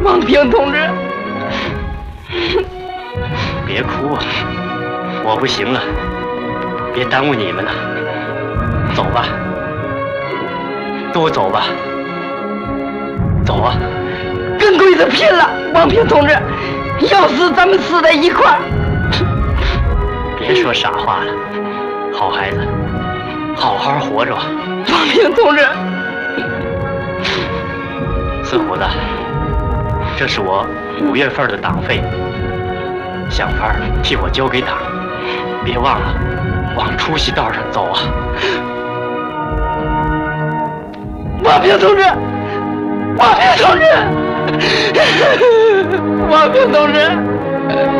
王平同志， 别哭啊，我不行了，别耽误你们了，走吧，都走吧，走啊！ 跟鬼子拼了，王平同志，要死咱们死在一块儿。 别说傻话了，好孩子，好好活着。 王平同志， 四虎子，这是我5月份的党费，想法替我交给党，别忘了往出息道上走啊！ 王平同志，王平同志，王平同志。